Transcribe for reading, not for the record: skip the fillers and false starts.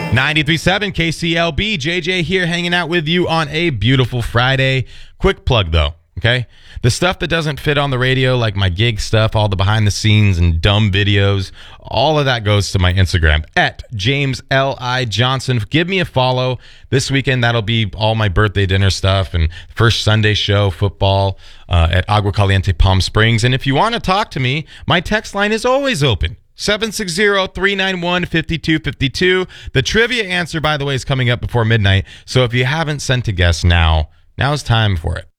93.7 KCLB, JJ here hanging out with you on a beautiful Friday. Quick plug though, okay? The stuff that doesn't fit on the radio, like my gig stuff, all the behind the scenes and dumb videos, all of that goes to my Instagram at James L.I. Johnson. Give me a follow. This weekend, that'll be all my birthday dinner stuff and first Sunday show, football at Agua Caliente Palm Springs. And if you want to talk to me, my text line is always open. 760-391-5252. The trivia answer, by the way, is coming up before midnight. So if you haven't sent a guess now's time for it.